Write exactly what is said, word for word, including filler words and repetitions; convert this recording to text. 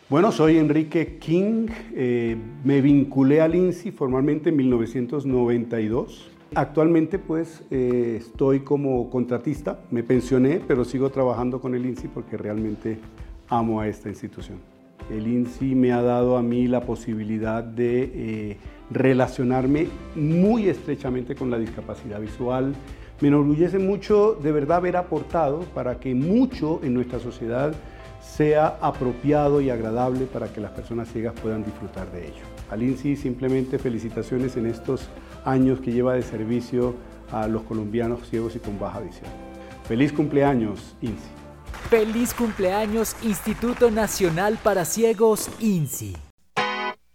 Bueno, soy Enrique King, eh, me vinculé al INSI formalmente en mil novecientos noventa y dos. Actualmente pues eh, estoy como contratista, me pensioné, pero sigo trabajando con el INSI porque realmente amo a esta institución. El INSI me ha dado a mí la posibilidad de eh, relacionarme muy estrechamente con la discapacidad visual. Me enorgullece mucho de verdad haber aportado para que mucho en nuestra sociedad sea apropiado y agradable para que las personas ciegas puedan disfrutar de ello. Al INSI simplemente felicitaciones en estos años que lleva de servicio a los colombianos ciegos y con baja visión. ¡Feliz cumpleaños, INSI! ¡Feliz cumpleaños, Instituto Nacional para Ciegos, INSI!